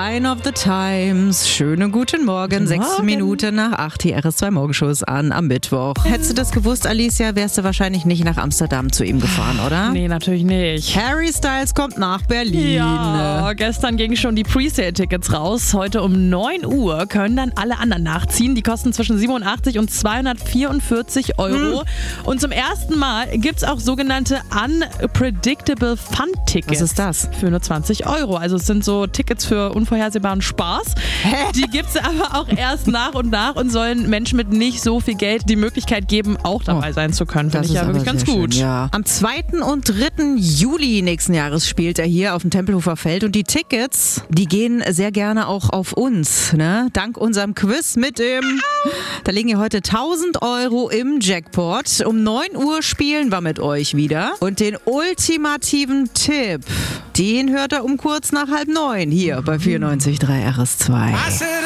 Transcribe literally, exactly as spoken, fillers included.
Sign of the Times. Schönen guten Morgen. Guten Sechs Morgen. Minuten nach acht. Die R S zwei Morgenshows an am Mittwoch. Hättest du das gewusst, Alicia, wärst du wahrscheinlich nicht nach Amsterdam zu ihm gefahren, oder? Nee, natürlich nicht. Harry Styles kommt nach Berlin. Ja, gestern gingen schon die Presale-Tickets raus. Heute um neun Uhr können dann alle anderen nachziehen. Die kosten zwischen siebenundachtzig und zweihundertvierundvierzig Euro. Hm. Und zum ersten Mal gibt es auch sogenannte Unpredictable Fun-Tickets. Was ist das? Für nur zwanzig Euro. Also es sind so Tickets für unvorhersehbaren Spaß. Hä? Die gibt es aber auch erst nach und nach und sollen Menschen mit nicht so viel Geld die Möglichkeit geben, auch dabei Oh, sein zu können. Finde ich ja aber wirklich ganz sehr gut. Schön, ja. Am zweiten und dritten Juli nächsten Jahres spielt er hier auf dem Tempelhofer Feld und die Tickets, die gehen sehr gerne auch auf uns, ne? Dank unserem Quiz mit dem, da liegen ja heute tausend Euro im Jackpot. Um neun Uhr spielen wir mit euch wieder und den ultimativen Tipp, den hört er um kurz nach halb neun hier bei vierundneunzig Komma drei R S zwei.